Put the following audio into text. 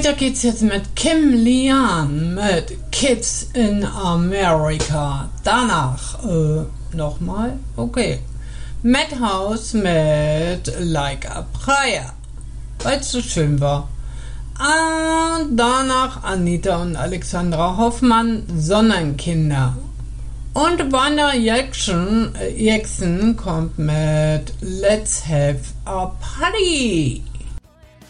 Weiter geht's jetzt mit Kim Lian mit Kids in America. Danach, nochmal? Okay. Madhouse mit Like a Prayer, weil es so schön war. Und danach Anita und Alexandra Hoffmann, Sonnenkinder. Und Wanda Jackson kommt mit Let's Have a Party.